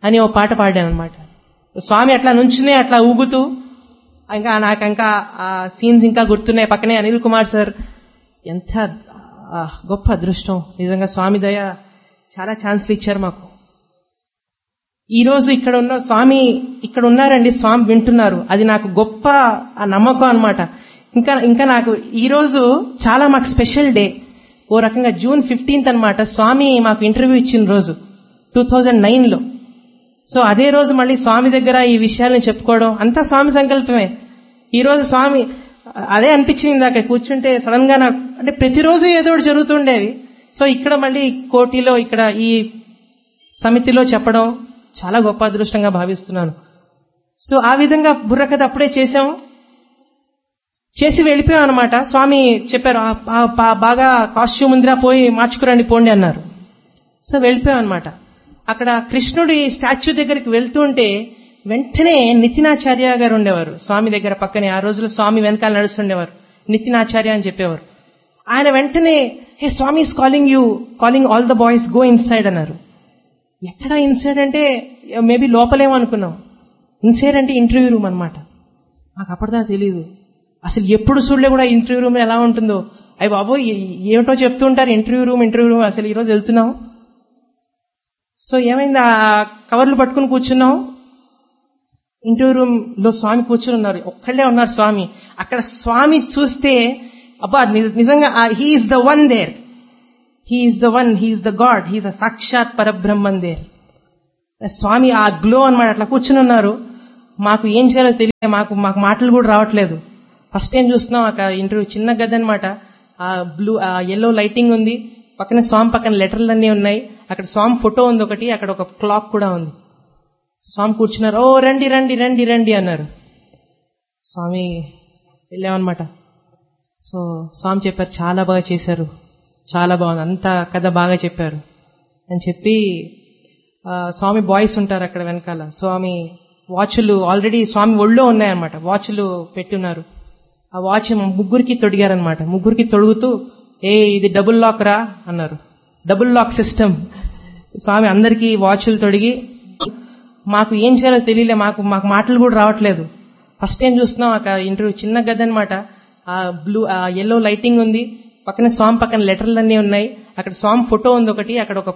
అని ఓ పాట పాడాను అనమాట. స్వామి అట్లా నుంచునే అట్లా ఊగుతూ, ఇంకా నాకు ఇంకా ఆ సీన్స్ ఇంకా గుర్తున్నాయి. పక్కనే అనిల్ కుమార్ సార్. ఎంత గొప్ప అదృష్టం నిజంగా, స్వామి దయ. చాలా ఛాన్స్లు ఇచ్చారు మాకు. ఈ రోజు ఇక్కడ ఉన్న స్వామి ఇక్కడ ఉన్నారండి, స్వామి వింటున్నారు. అది నాకు గొప్ప ఆ నమ్మకం అనమాట. ఇంకా నాకు ఈ రోజు చాలా మాకు స్పెషల్ డే. ఓ రకంగా June 15th అనమాట, స్వామి మాకు ఇంటర్వ్యూ ఇచ్చిన రోజు 2009లో. సో అదే రోజు మళ్ళీ స్వామి దగ్గర ఈ విషయాలను చెప్పుకోవడం అంతా స్వామి సంకల్పమే. ఈ రోజు స్వామి అదే అనిపించింది ఇందాక కూర్చుంటే సడన్ గా నాకు, అంటే ప్రతిరోజు ఏదో ఒకటి జరుగుతుండేవి. సో ఇక్కడ మళ్ళీ కోటిలో ఇక్కడ ఈ సమితిలో చెప్పడం చాలా గొప్ప అదృష్టంగా భావిస్తున్నాను. సో ఆ విధంగా బుర్రకథ అప్పుడే చేసి వెళ్ళిపోయాం అనమాట. స్వామి చెప్పారు, బాగా కాస్ట్యూమ్ ఉందిరా, పోయి మార్చుకురండి పోండి అన్నారు. సో వెళ్ళిపోయాం అనమాట. అక్కడ కృష్ణుడి స్టాచ్యూ దగ్గరికి వెళ్తుంటే వెంటనే నితినాచార్య గారు ఉండేవారు స్వామి దగ్గర పక్కనే. ఆ రోజుల్లో స్వామి వెనకాల నడుస్తుండేవారు, నితినాచార్య అని చెప్పేవారు. ఆయన వెంటనే, హే స్వామి is calling you, calling all the boys, go inside అన్నారు. ఎక్కడ ఇన్సైడ్ అంటే మేబీ లోపలేమో అనుకున్నాం. ఇన్సైడ్ అంటే ఇంటర్వ్యూ రూమ్ అనమాట. నాకు అప్పటిదా తెలియదు, అసలు ఎప్పుడు చూడలే కూడా ఇంటర్వ్యూ రూమ్ ఎలా ఉంటుందో. అయ్యి బాబోయ్ ఏమిటో చెప్తూ ఉంటారు, ఇంటర్వ్యూ రూమ్. అసలు ఈరోజు వెళ్తున్నాం. సో ఏమైంది, ఆ కవర్లు పట్టుకుని కూర్చున్నాం. ఇంటర్వ్యూ రూమ్ లో స్వామి కూర్చుని ఉన్నారు, ఒక్కళ్ళే ఉన్నారు స్వామి. అక్కడ స్వామి చూస్తే అబ్బా నిజంగా he's the one there, he's the one, he's the God, he's the సాక్షాత్ పరబ్రహ్మన్ దేర్. స్వామి ఆ గ్లో అన్నమాట. అట్లా కూర్చుని ఉన్నారు. మాకు ఏం చేయాలో తెలియదు, మాకు మాటలు కూడా రావట్లేదు. ఫస్ట్ టైం చూస్తున్నాం అక్కడ ఇంటర్వ్యూ. చిన్న గది అనమాట, ఆ ఎల్లో లైటింగ్ ఉంది, పక్కన స్వామి పక్కన లెటర్లన్నీ ఉన్నాయి, అక్కడ స్వామి ఫోటో ఉంది ఒకటి, అక్కడ ఒక క్లాక్ కూడా ఉంది. స్వామి కూర్చున్నారు. ఓ రండి రండి రండి రండి అన్నారు. స్వామి వెళ్ళామన్నమాట. సో స్వామి చెప్పారు, చాలా బాగా చేశారు, చాలా బాగుంది, అంతా కథ బాగా చెప్పారు అని చెప్పి, స్వామి బాయ్స్ ఉంటారు అక్కడ వెనకాల. స్వామి వాచ్లు ఆల్రెడీ స్వామి ఒళ్ళో ఉన్నాయన్నమాట, వాచ్లు పెట్టున్నారు. ఆ వాచ్ ముగ్గురికి తొడిగారనమాట. ముగ్గురికి తొడుగుతూ, ఇది డబుల్ లాక్ రా అన్నారు. Double lock system. స్వామి అందరికీ వాచ్లు తొడిగి, మాకు ఏం చేయాలో తెలియలే, మాకు మాటలు కూడా రావట్లేదు. ఫస్ట్ టైం చూస్తున్నాం అక్కడ ఇంటర్వ్యూ. చిన్న గది అనమాట, ఆ ఎల్లో లైటింగ్ ఉంది, పక్కన స్వామి పక్కన లెటర్లన్నీ ఉన్నాయి, అక్కడ స్వామి ఫోటో ఉంది ఒకటి, అక్కడ ఒక